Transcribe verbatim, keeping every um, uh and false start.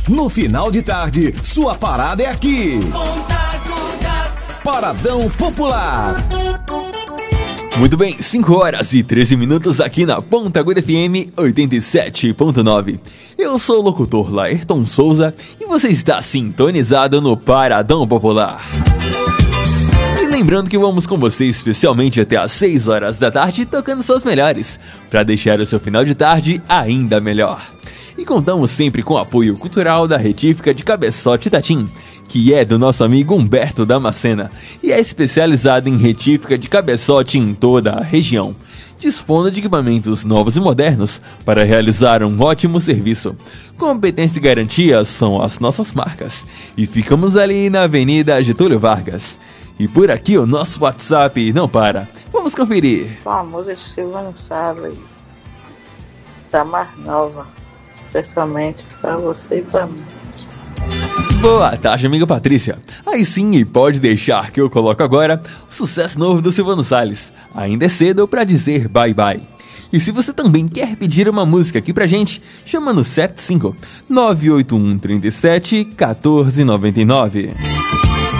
No final de tarde, sua parada é aqui. Paradão Popular. Muito bem, cinco horas e treze minutos aqui na Ponta Aguda F M oitenta e sete ponto nove. Eu sou o locutor Laerton Souza e você está sintonizado no Paradão Popular. E lembrando que vamos com você especialmente até às seis horas da tarde, tocando suas melhores, para deixar o seu final de tarde ainda melhor. E contamos sempre com o apoio cultural da Retífica de Cabeçote Itatim, que é do nosso amigo Humberto Damascena e é especializado em retífica de cabeçote em toda a região, dispondo de equipamentos novos e modernos para realizar um ótimo serviço. Competência e garantia são as nossas marcas e ficamos ali na Avenida Getúlio Vargas. E por aqui o nosso WhatsApp não para. Vamos conferir. Com a música de Silvano Salles, da mais nova, especialmente para você e para mim. Boa tarde, amiga Patrícia. Aí sim, e pode deixar que eu coloco agora o sucesso novo do Silvano Salles. Ainda é cedo pra dizer bye bye. E se você também quer pedir uma música aqui pra gente, chama no sete cinco nove oito um três sete um quatro nove nove.